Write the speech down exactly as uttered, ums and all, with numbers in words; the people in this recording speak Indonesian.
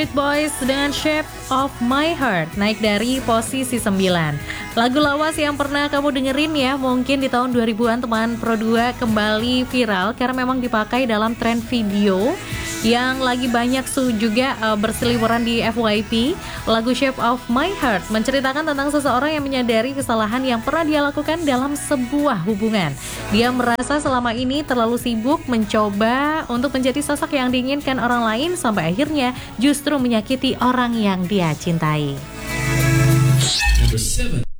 Backstreet Boys dengan Shape of My Heart naik dari posisi sembilan. Lagu lawas yang pernah kamu dengerin ya, mungkin di tahun dua ribuan teman Pro dua kembali viral karena memang dipakai dalam tren video yang lagi banyak su juga uh, berseliweran di F Y P. Lagu Shape of My Heart menceritakan tentang seseorang yang menyadari kesalahan yang pernah dia lakukan dalam sebuah hubungan. Dia merasa selama ini terlalu sibuk mencoba untuk menjadi sosok yang diinginkan orang lain sampai akhirnya justru menyakiti orang yang dia cintai. Number seven.